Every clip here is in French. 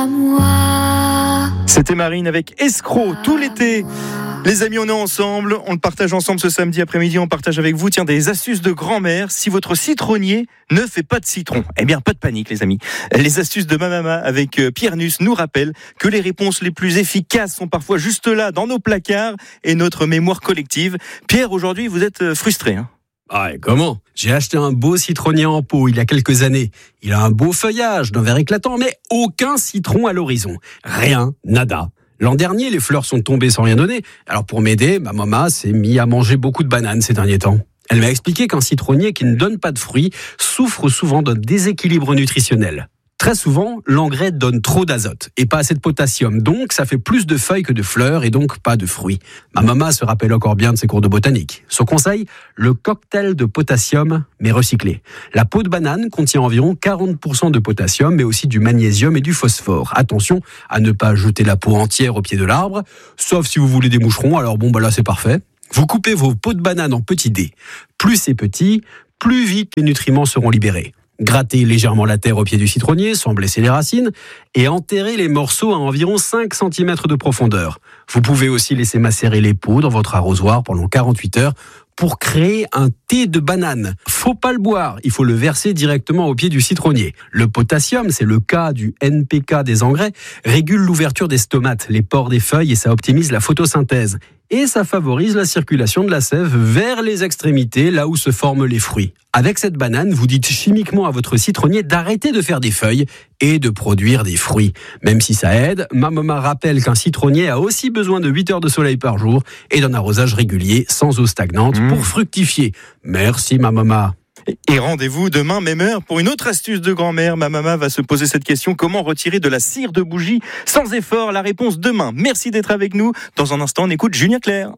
C'était Marine avec Escroc tout l'été. Les amis, on est ensemble, on le partage ensemble ce samedi après-midi, on partage avec vous des astuces de grand-mère. Si votre citronnier ne fait pas de citron, eh bien pas de panique les amis. Les astuces de ma maman avec Pierre Nuss nous rappellent que les réponses les plus efficaces sont parfois juste là dans nos placards et notre mémoire collective. Pierre, aujourd'hui vous êtes frustré Ah, et comment ? J'ai acheté un beau citronnier en pot il y a quelques années. Il a un beau feuillage d'un vert éclatant, mais aucun citron à l'horizon. Rien, nada. L'an dernier, les fleurs sont tombées sans rien donner. Alors pour m'aider, ma maman s'est mise à manger beaucoup de bananes ces derniers temps. Elle m'a expliqué qu'un citronnier qui ne donne pas de fruits souffre souvent d'un déséquilibre nutritionnel. Très souvent, l'engrais donne trop d'azote et pas assez de potassium, donc ça fait plus de feuilles que de fleurs et donc pas de fruits. Ma maman se rappelle encore bien de ses cours de botanique. Son conseil, le cocktail de potassium, mais recyclé. La peau de banane contient environ 40% de potassium, mais aussi du magnésium et du phosphore. Attention à ne pas jeter la peau entière au pied de l'arbre, sauf si vous voulez des moucherons, alors là c'est parfait. Vous coupez vos peaux de banane en petits dés. Plus c'est petit, plus vite les nutriments seront libérés. Grattez légèrement la terre au pied du citronnier sans blesser les racines et enterrez les morceaux à environ 5 cm de profondeur. Vous pouvez aussi laisser macérer les peaux dans votre arrosoir pendant 48 heures pour créer un thé de banane. Faut pas le boire, il faut le verser directement au pied du citronnier. Le potassium, c'est le K du NPK des engrais, régule l'ouverture des stomates, les pores des feuilles et ça optimise la photosynthèse. Et ça favorise la circulation de la sève vers les extrémités, là où se forment les fruits. Avec cette banane, vous dites chimiquement à votre citronnier d'arrêter de faire des feuilles et de produire des fruits. Même si ça aide, ma maman rappelle qu'un citronnier a aussi besoin de 8 heures de soleil par jour et d'un arrosage régulier sans eau stagnante pour fructifier. Merci ma maman. Et rendez-vous demain, même heure, pour une autre astuce de grand-mère. Ma maman va se poser cette question. Comment retirer de la cire de bougie sans effort ? La réponse demain. Merci d'être avec nous. Dans un instant, on écoute Julien Clerc.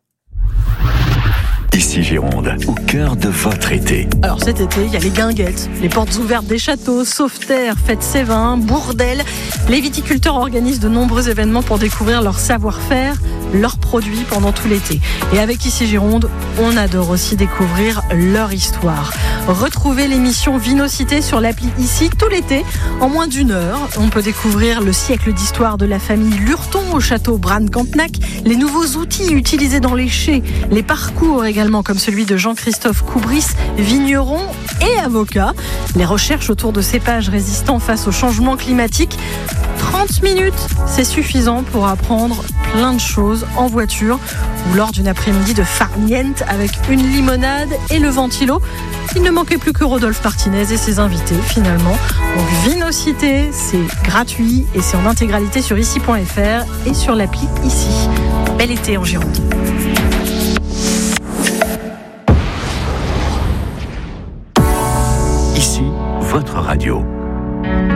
Ici Gironde, au cœur de votre été. Alors cet été, il y a les guinguettes, les portes ouvertes des châteaux, Sauveterre, Fête Sévin, Bourdelle. Les viticulteurs organisent de nombreux événements pour découvrir leur savoir-faire, leurs produits pendant tout l'été. Et avec Ici Gironde, on adore aussi découvrir leur histoire. Retrouvez l'émission Vinocité sur l'appli Ici tout l'été. En moins d'1 heure, on peut découvrir le siècle d'histoire de la famille Lurton au château Bran-Cantenac, les nouveaux outils utilisés dans les chais, les parcours également comme celui de Jean-Christophe Coubris, vigneron et avocat, les recherches autour de cépages résistants face au changement climatique. 30 minutes, c'est suffisant pour apprendre plein de choses en voiture ou lors d'une après-midi de farniente avec une limonade et le ventilo. Il ne manquait plus que Rodolphe Martinez et ses invités finalement. Donc Vinocité, c'est gratuit et c'est en intégralité sur ici.fr et sur l'appli Ici. Bel été en Gironde. Ici, votre radio.